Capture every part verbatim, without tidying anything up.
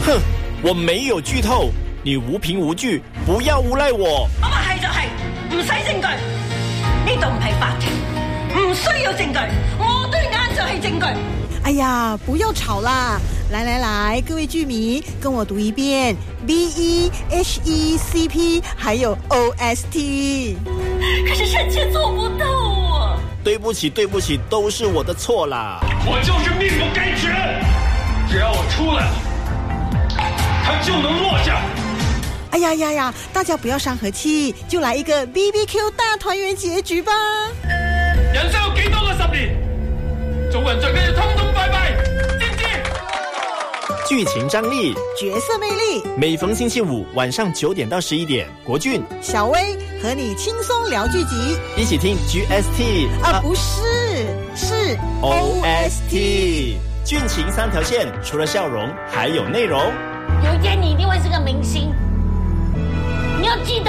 哼，我沒有劇透，你無憑無據，不要誣賴我。 我話係就係，唔使證據，呢度唔係法庭，唔需要證據，我對眼就係證據。 哎呀，不要吵啦！來來來，各位劇迷，跟我讀一遍 B E H E C P 還有 O S T。 可是臣妾做不到啊！ 對不起，對不起，都是我的錯啦。 我就是命不該絕，只要我出來了，他就能落下。 哎呀呀呀，大家不要傷和氣，就來一個 B B Q 大團圓結局吧。 人生有幾多個十年？做人最緊要通通拜拜，知唔知？ 劇情張力， 角色魅力， 每逢星期五晚上九點到十一點，國俊、 小薇和你輕鬆聊劇集， 一起聽 G S T 啊，啊不是，是 O S T。 劇情三條線，除了笑容，還有內容。 有一天你一定會是個明星，你要記得，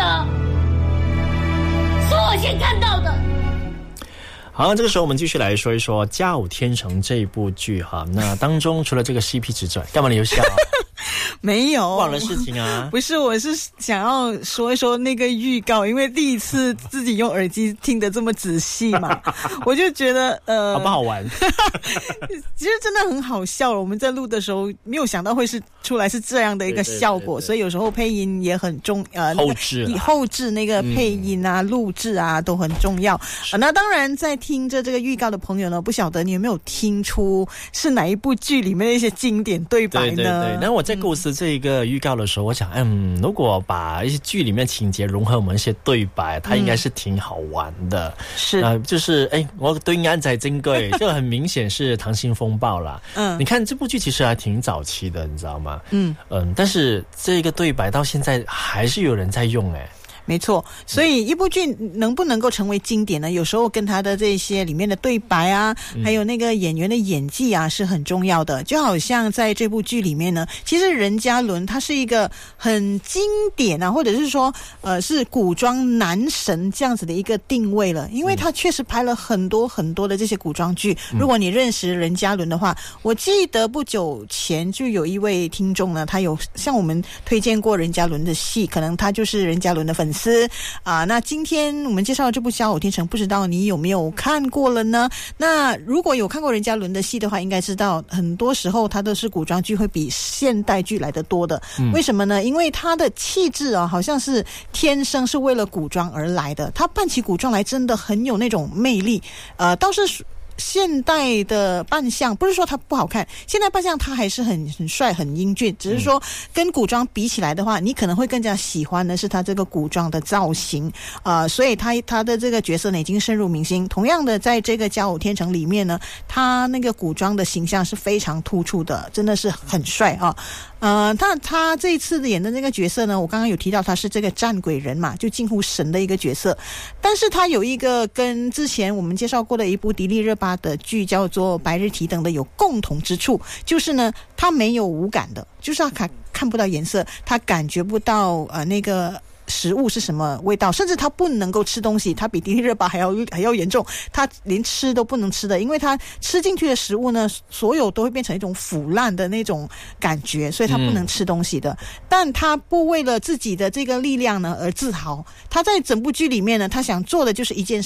是我先看到的。 好，這個時候我們繼續來說一說《家有天成》這部劇哈。那當中除了這個 C P 值之外，幹嘛你又笑啊？ 沒有忘了事情啊？ 不是，我是想要說一說那個預告，因為第一次自己用耳機聽得這麼仔細嘛，我就覺得呃， 好不好玩？ 其實真的很好笑了。我們在錄的時候沒有想到會是出來是這樣的一個效果，對對對對，所以有時候配音也很重呃， 後製你後製那個配音啊、嗯、錄製啊都很重要。呃、那當然在聽着這個預告的朋友呢，不曉得你有沒有聽出是哪一部劇裡面的一些經典對白呢？ 對對對，那我在構思這個預告的時候，我想，嗯，如果把一些劇裡面情節融合我們一些對白，它應該是挺好玩的。是、嗯，呃，就是，哎，我對眼仔真貴，就很明顯是《溏心風暴》啦。嗯，你看這部劇其實還挺早期的，你知道嗎？嗯嗯，但是這個對白到現在還是有人在用，哎。 沒錯，所以一部劇能不能夠成為經典呢？有時候跟他的這些裡面的對白啊，嗯、還有那個演員的演技啊，是很重要的。就好像在這部劇裡面呢，其實任嘉倫他是一個很經典啊，或者是說，呃，是古裝男神這樣子的一個定位了。因為他確實拍了很多很多的這些古裝劇。嗯、如果你認識任嘉倫的話，我記得不久前就有一位聽眾呢，他有向我們推薦過任嘉倫的戲，可能他就是任嘉倫的粉絲。啊，那今天我們介紹的這部《家有天成》，不知道你有沒有看過了呢？那如果有看過任嘉倫的戲的話，應該知道很多時候他都是古裝劇會比現代劇來得多的。嗯、為什麼呢？因為他的氣質啊，好像是天生是為了古裝而來的。他扮起古裝來真的很有那種魅力。呃，倒是現代的扮相，不是說他不好看，現代扮相他還是很很帥很英俊，只是說跟古裝比起來的話，你可能會更加喜歡的是他這個古裝的造型啊、呃，所以他他的這個角色呢已經深入民心。同樣的，在這個家有天成裡面呢，他那個古裝的形象是非常突出的，真的是很帥啊。呃，他他這一次演的那個角色呢，我剛剛有提到他是這個戰鬼人嘛，就近乎神的一個角色，但是他有一個跟之前我們介紹過的一部迪麗熱巴的劇叫做《白日提燈》的有共同之處，就是呢，他沒有五感的，就是他看看不到顏色，他感覺不到呃那個食物是什麼味道，甚至他不能夠吃東西，他比迪麗熱巴還要還要嚴重，他連吃都不能吃的，因為他吃進去的食物呢，所有都會變成一種腐爛的那種感覺，所以他不能吃東西的。嗯、但他不為了自己的這個力量呢而自豪，他在整部劇裡面呢，他想做的就是一件